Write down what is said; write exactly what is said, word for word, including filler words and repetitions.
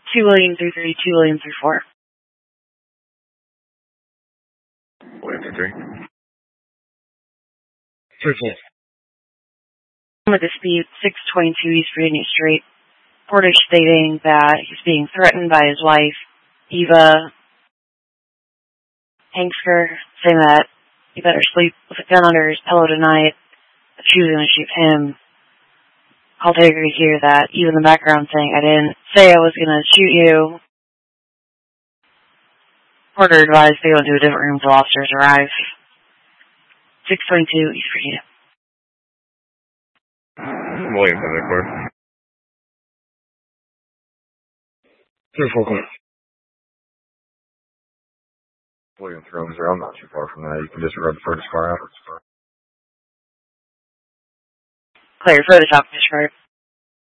two William three three, two William three four. William three three. three four. With dispute, six twenty-two East Virginia Street. Portage stating that he's being threatened by his wife, Eva Hanksker, saying that he better sleep with a gun under his pillow tonight, that she was going to shoot him. Call taker to hear that, even in the background saying, I didn't say I was going to shoot you. Porter advised they go into a different room until officers arrive. six twenty-two East Virginia. William seven four. three four clear. William three oh zero, I'm not too far from that. You can disregard the furthest far out. Clear, further top, disregard.